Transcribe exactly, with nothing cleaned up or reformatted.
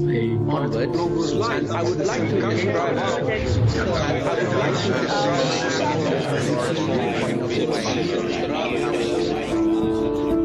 onwards, and I would like to describe and I would like to describe from the point of view of